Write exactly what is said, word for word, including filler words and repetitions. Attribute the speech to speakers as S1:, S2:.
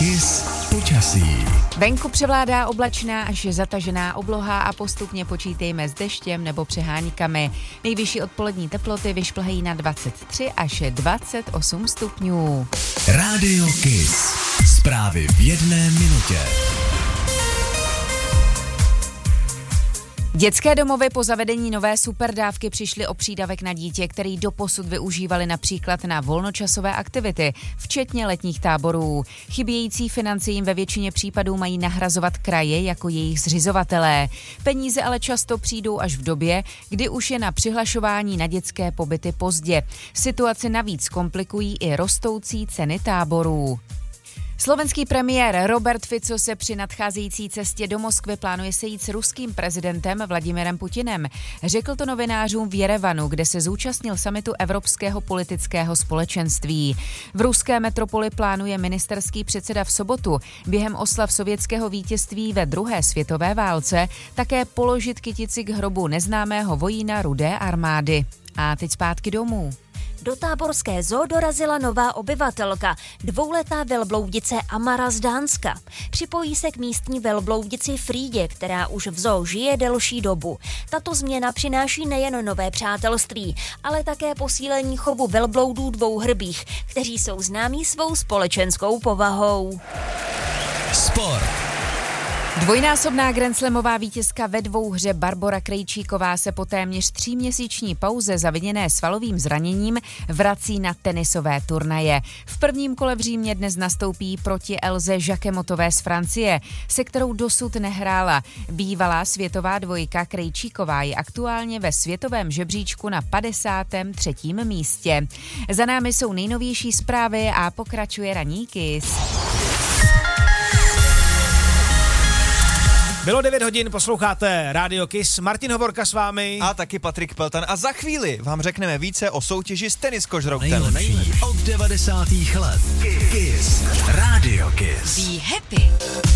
S1: Kiss počasí.
S2: Venku převládá oblačná až zatažená obloha a postupně počítejme s deštěm nebo přeháňkami. Nejvyšší odpolední teploty vyšplhají na dvacet tři až dvacet osm stupňů.
S1: Rádio Kiss. Zprávy v jedné minutě.
S2: Dětské domovy po zavedení nové superdávky přišly o přídavek na dítě, který doposud využívali například na volnočasové aktivity, včetně letních táborů. Chybějící finance jim ve většině případů mají nahrazovat kraje jako jejich zřizovatelé. Peníze ale často přijdou až v době, kdy už je na přihlašování na dětské pobyty pozdě. Situaci navíc komplikují i rostoucí ceny táborů. Slovenský premiér Robert Fico se při nadcházející cestě do Moskvy plánuje sejít s ruským prezidentem Vladimirem Putinem. Řekl to novinářům v Jerevanu, kde se zúčastnil summitu Evropského politického společenství. V ruské metropoli plánuje ministerský předseda v sobotu během oslav sovětského vítězství ve druhé světové válce také položit kytici k hrobu neznámého vojína Rudé armády. A teď zpátky domů.
S3: Do táborské zoo dorazila nová obyvatelka, dvouletá velbloudice Amara z Dánska. Připojí se k místní velbloudici Frídě, která už v zoo žije delší dobu. Tato změna přináší nejen nové přátelství, ale také posílení chovu velbloudů dvouhrbých, kteří jsou známí svou společenskou povahou.
S1: Sport.
S2: Dvojnásobná grandslamová vítězka ve dvouhře Barbora Krejčíková se po téměř tříměsíční pauze zaviněné svalovým zraněním vrací na tenisové turnaje. V prvním kole v Římě dnes nastoupí proti Elze Jacquemotové z Francie, se kterou dosud nehrála. Bývalá světová dvojka Krejčíková je aktuálně ve světovém žebříčku na padesátém třetím místě. Za námi jsou nejnovější zprávy a pokračuje ranní Kiss.
S4: Bylo devět hodin, posloucháte Rádio Kiss, Martin Hovorka s vámi.
S5: A taky Patrik Peltan a za chvíli vám řekneme více o soutěži s Tenis Kožroutem.
S1: Nejlepší od devadesátých let. Kiss. Rádio Kiss.
S2: Be happy.